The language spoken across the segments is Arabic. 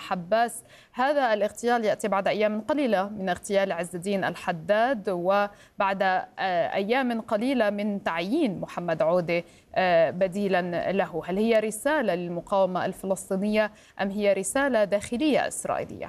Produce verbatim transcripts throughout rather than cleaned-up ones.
حباس. هذا الاغتيال يأتي بعد أيام قليلة من اغتيال عز الدين الحداد، وبعد أيام قليلة من تعيين محمد عودة بديلا له. هل هي رسالة للمقاومة الفلسطينية أم هي رسالة داخلية إسرائيلية؟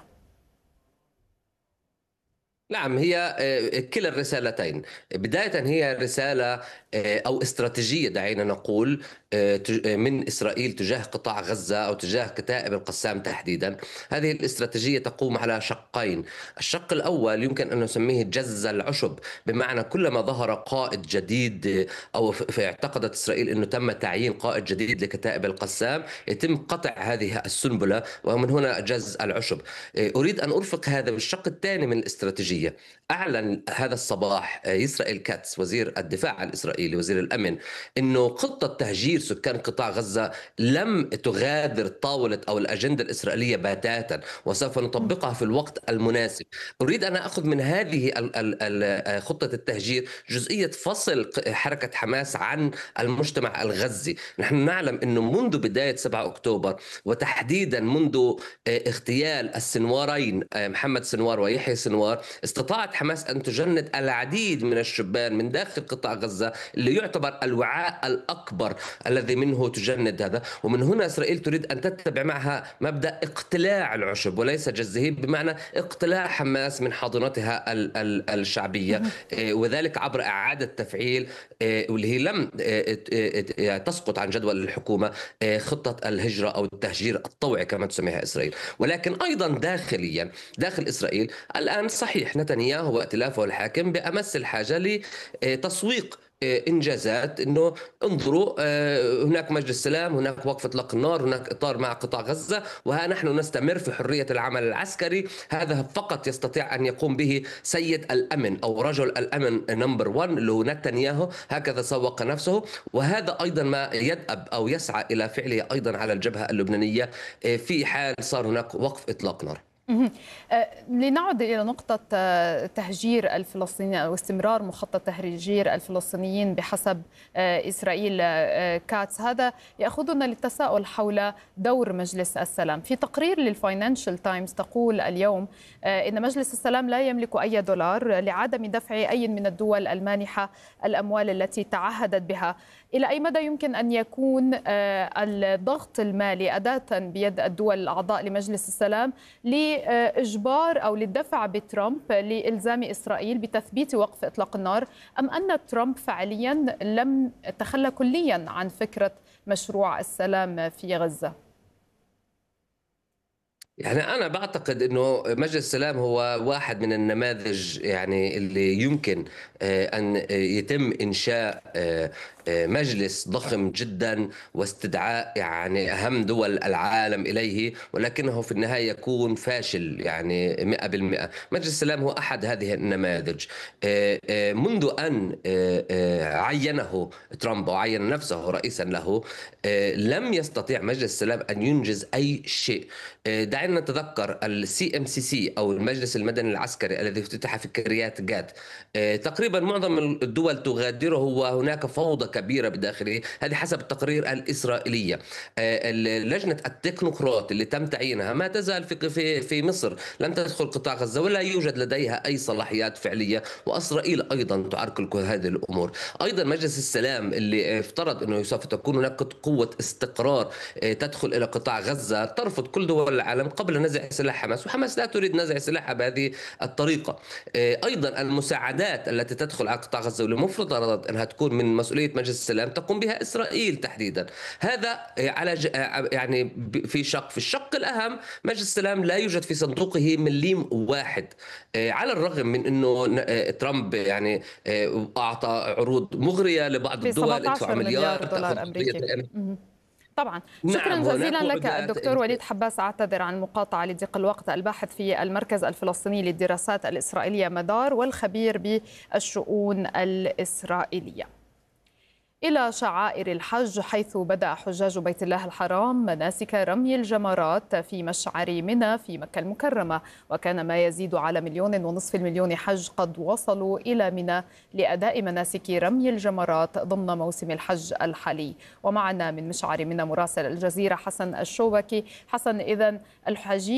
نعم، هي كلا الرسالتين. بداية هي رسالة أو استراتيجية، دعينا نقول، من إسرائيل تجاه قطاع غزة أو تجاه كتائب القسام تحديدا. هذه الاستراتيجية تقوم على شقين. الشق الأول يمكن أن نسميه جز العشب، بمعنى كلما ظهر قائد جديد أو اعتقدت إسرائيل أنه تم تعيين قائد جديد لكتائب القسام يتم قطع هذه السنبلة، ومن هنا جز العشب. أريد أن أرفق هذا بالشق الثاني من الاستراتيجية. أعلن هذا الصباح إسرائيل كاتس وزير الدفاع الإسرائيلي وزير الأمن أنه خطة تهجير سكان قطاع غزة لم تغادر طاولة أو الأجندة الإسرائيلية بتاتا، وسوف نطبقها في الوقت المناسب. أريد أن أخذ من هذه خطة التهجير جزئية فصل حركة حماس عن المجتمع الغزي. نحن نعلم أنه منذ بداية سبعة أكتوبر، وتحديدا منذ اغتيال السنوارين محمد سنوار ويحيى سنوار، استطاعت حماس أن تجند العديد من الشبان من داخل قطاع غزة، اللي يعتبر الوعاء الأكبر الذي منه تجند هذا. ومن هنا إسرائيل تريد أن تتبع معها مبدأ اقتلاع العشب وليس جزه، بمعنى اقتلاع حماس من حاضنتها الشعبية، وذلك عبر إعادة تفعيل واللي هي لم تسقط عن جدول الحكومة، خطة الهجرة أو التهجير الطوعي كما تسميها إسرائيل. ولكن أيضا داخليا داخل إسرائيل الآن صحيح نتنياهو وائتلافه الحاكم بأمس الحاجة لتسويق إنجازات، أنه انظروا هناك مجلس سلام، هناك وقف إطلاق النار، هناك إطار مع قطاع غزة، وها نحن نستمر في حرية العمل العسكري. هذا فقط يستطيع أن يقوم به سيد الأمن أو رجل الأمن نمبر وان اللي هو نتنياهو، هكذا سوق نفسه. وهذا أيضا ما يدأب أو يسعى إلى فعله أيضا على الجبهة اللبنانية في حال صار هناك وقف إطلاق نار. لنعد إلى نقطة تهجير الفلسطينيين أو استمرار مخطط تهجير الفلسطينيين بحسب إسرائيل كاتس، هذا يأخذنا للتساؤل حول دور مجلس السلام. في تقرير للفاينانشال تايمز تقول اليوم إن مجلس السلام لا يملك أي دولار لعدم دفع أي من الدول المانحة الأموال التي تعهدت بها. إلى أي مدى يمكن أن يكون الضغط المالي أداة بيد الدول الأعضاء لمجلس السلام لإجبار أو للدفع بترامب لإلزام إسرائيل بتثبيت وقف إطلاق النار، أم أن ترامب فعليا لم تخلى كليا عن فكرة مشروع السلام في غزة؟ يعني أنا بعتقد أنه مجلس السلام هو واحد من النماذج يعني اللي يمكن أن يتم إنشاء مجلس ضخم جدا واستدعاء يعني أهم دول العالم إليه، ولكنه في النهاية يكون فاشل يعني مئة بالمئة. مجلس السلام هو أحد هذه النماذج. منذ أن عينه ترامب وعين نفسه رئيسا له، لم يستطيع مجلس السلام أن ينجز أي شيء. دعنا نتذكر السي ام سي سي أو المجلس المدني العسكري الذي افتتح في كريات جات، تقريبا معظم الدول تغادره وهناك فوضى كبيرة بداخله. هذه حسب التقارير الإسرائيلية. لجنة التكنوقراط اللي تم تعيينها ما تزال في في في مصر، لم تدخل قطاع غزة ولا يوجد لديها أي صلاحيات فعلية، وإسرائيل أيضا تعرقل كل هذه الأمور. أيضا مجلس السلام اللي افترض أنه سوف تكون هناك قوة استقرار تدخل إلى قطاع غزة، ترفض كل دول العالم قبل نزع سلاح حماس، وحماس لا تريد نزع سلاحها بهذه الطريقة. أيضا المساعدات التي تدخل على قطاع غزة والمفروض أنها تكون من مسؤولية مجلس السلام تقوم بها إسرائيل تحديدا. هذا على يعني في شق في الشق الأهم مجلس السلام لا يوجد في صندوقه مليم واحد، على الرغم من أنه ترامب يعني أعطى عروض مغرية لبعض الدول، ادفعوا مليار مليار دولار أمريكي. طبعا. شكرا نعم جزيلا لك الدكتور وليد حباس. أعتذر عن المقاطعة لضيق الوقت. الباحث في المركز الفلسطيني للدراسات الإسرائيلية مدار والخبير بالشؤون الإسرائيلية. إلى شعائر الحج، حيث بدأ حجاج بيت الله الحرام مناسك رمي الجمرات في مشعر منى في مكة المكرمة، وكان ما يزيد على مليون ونصف المليون حج قد وصلوا إلى منى لأداء مناسك رمي الجمرات ضمن موسم الحج الحالي. ومعنا من مشعر منى مراسل الجزيرة حسن الشوبكي. حسن، إذن الحجيج